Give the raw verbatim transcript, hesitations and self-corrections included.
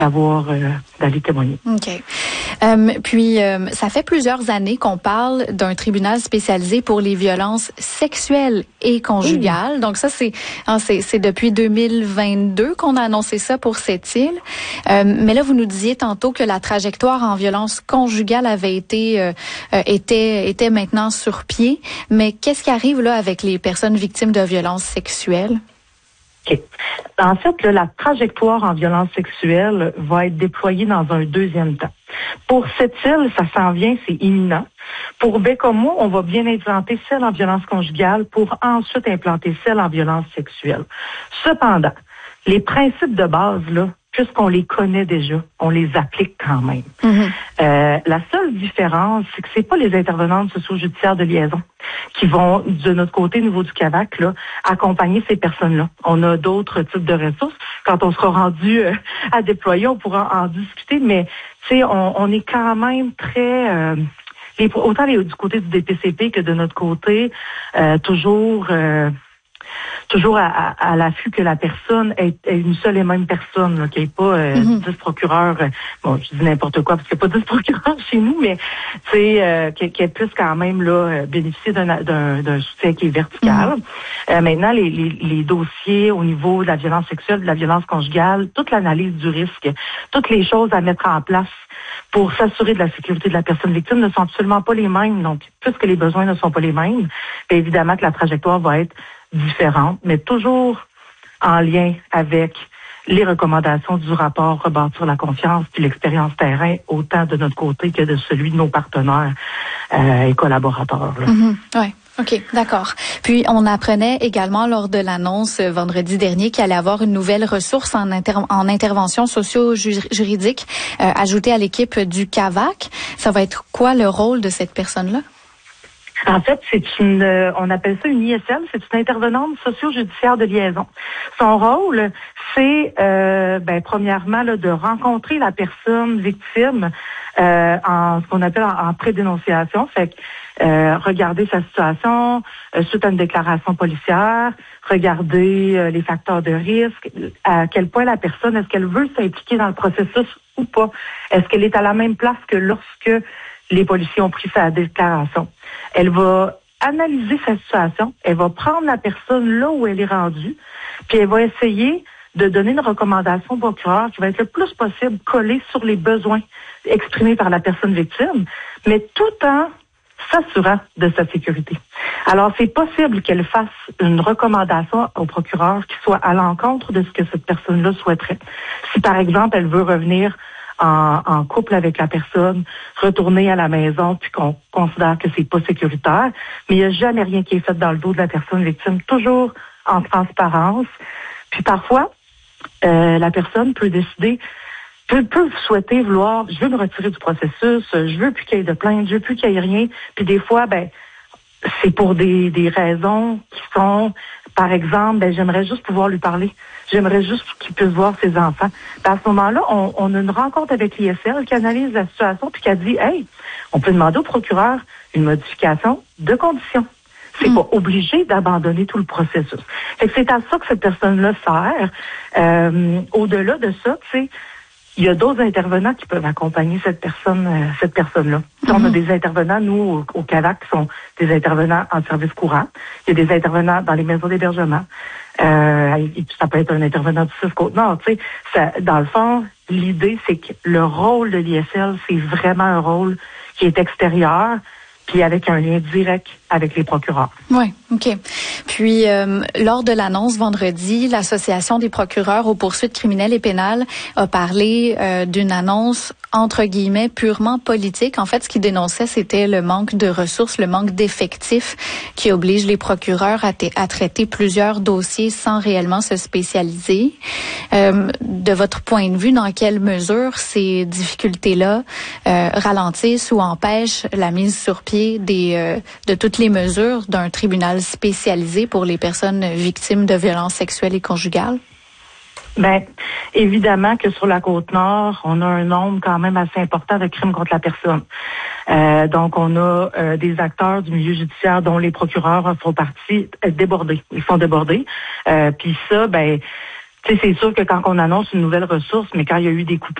d'avoir euh, d'aller témoigner. OK. Euh, puis, euh, ça fait plusieurs années qu'on parle d'un tribunal spécialisé pour les violences sexuelles et conjugales. Mmh. Donc ça, c'est, hein, c'est c'est depuis deux mille vingt-deux qu'on a annoncé ça pour cette île. Euh, mais là, vous nous disiez tantôt que la trajectoire en violence conjugale avait été euh, était était maintenant sur pied. Mais qu'est-ce qui arrive là avec les personnes victimes de violences sexuelles? OK. En fait, là, la trajectoire en violence sexuelle va être déployée dans un deuxième temps. Pour cette île, ça s'en vient, c'est imminent. Pour Baie-Comeau, on va bien implanter celle en violence conjugale pour ensuite implanter celle en violence sexuelle. Cependant, les principes de base, là, puisqu'on les connaît déjà, on les applique quand même. Mm-hmm. Euh, la seule différence, c'est que c'est pas les intervenantes socio-judiciaires de liaison qui vont, de notre côté, au niveau du C A V A C, là, accompagner ces personnes-là. On a d'autres types de ressources. Quand on sera rendu euh, à déployer, on pourra en discuter, mais tu sais, on, on est quand même très... Euh, les, autant les, du côté du D P C P que de notre côté, euh, toujours... Euh, toujours à, à, à l'affût que la personne est, est une seule et même personne, là, qu'il n'y ait pas euh, mm-hmm. dix procureurs, euh, bon, je dis n'importe quoi parce qu'il n'y a pas dix procureurs chez nous, mais tu sais, euh, qu'elle puisse quand même là euh, bénéficier d'un, d'un, d'un soutien qui est vertical. Mm-hmm. Euh, maintenant, les, les, les dossiers au niveau de la violence sexuelle, de la violence conjugale, toute l'analyse du risque, toutes les choses à mettre en place pour s'assurer de la sécurité de la personne victime ne sont absolument pas les mêmes. Donc, puisque les besoins ne sont pas les mêmes, bien évidemment que la trajectoire va être différentes, mais toujours en lien avec les recommandations du rapport Rebâtir la confiance puis l'expérience terrain, autant de notre côté que de celui de nos partenaires euh, et collaborateurs. Mm-hmm. Oui. OK, d'accord. Puis, on apprenait également lors de l'annonce euh, vendredi dernier qu'il allait avoir une nouvelle ressource en, inter- en intervention socio-juridique euh, ajoutée à l'équipe du C A V A C. Ça va être quoi le rôle de cette personne-là? En fait, c'est une, euh, on appelle ça une I S L, c'est une intervenante socio-judiciaire de liaison. Son rôle, c'est, euh, ben, premièrement, là, de rencontrer la personne victime euh, en ce qu'on appelle en, en pré-dénonciation. Fait que, euh, regarder sa situation euh, suite à une déclaration policière, regarder euh, les facteurs de risque, à quel point la personne, est-ce qu'elle veut s'impliquer dans le processus ou pas? Est-ce qu'elle est à la même place que lorsque les policiers ont pris sa déclaration? Elle va analyser sa situation, elle va prendre la personne là où elle est rendue, puis elle va essayer de donner une recommandation au procureur qui va être le plus possible collée sur les besoins exprimés par la personne victime, mais tout en s'assurant de sa sécurité. Alors, c'est possible qu'elle fasse une recommandation au procureur qui soit à l'encontre de ce que cette personne-là souhaiterait. Si, par exemple, elle veut revenir En, en couple avec la personne, retourner à la maison puis qu'on considère que c'est pas sécuritaire, mais il n'y a jamais rien qui est fait dans le dos de la personne victime, toujours en transparence. Puis parfois, euh, la personne peut décider, peut, peut souhaiter vouloir, je veux me retirer du processus, je veux plus qu'il y ait de plainte, je veux plus qu'il y ait rien. Puis des fois, ben, c'est pour des, des raisons qui sont, par exemple, ben, j'aimerais juste pouvoir lui parler. J'aimerais juste qu'il puisse voir ses enfants. Puis à ce moment-là, on, on a une rencontre avec l'I S L qui analyse la situation puis qui a dit, hey, on peut demander au procureur une modification de conditions. C'est mmh. pas obligé d'abandonner tout le processus. Fait que c'est à ça que cette personne-là sert. Euh, au-delà de ça, tu sais, il y a d'autres intervenants qui peuvent accompagner cette personne, euh, cette personne-là. Mm-hmm. On a des intervenants, nous, au, au C A V A C, qui sont des intervenants en service courant. Il y a des intervenants dans les maisons d'hébergement. Euh, ça peut être un intervenant du Suisse-Côte-Nord. Tu sais, ça, dans le fond, l'idée, c'est que le rôle de l'I S L, c'est vraiment un rôle qui est extérieur, puis avec un lien direct avec les procureurs. Oui, OK. Puis, euh, lors de l'annonce vendredi, l'Association des procureurs aux poursuites criminelles et pénales a parlé euh, d'une annonce, entre guillemets, purement politique. En fait, ce qu'ils dénonçaient, c'était le manque de ressources, le manque d'effectifs qui oblige les procureurs à, t- à traiter plusieurs dossiers sans réellement se spécialiser. Euh, de votre point de vue, dans quelle mesure ces difficultés-là euh, ralentissent ou empêchent la mise sur pied des, euh, de toutes les mesures d'un tribunal spécialisé pour les personnes victimes de violences sexuelles et conjugales? Bien, évidemment que sur la Côte-Nord, on a un nombre quand même assez important de crimes contre la personne. Euh, donc, on a euh, des acteurs du milieu judiciaire dont les procureurs font partie euh, débordés. Ils sont débordés. Euh, Puis ça, ben Tu sais, c'est sûr que quand on annonce une nouvelle ressource, mais quand il y a eu des coupes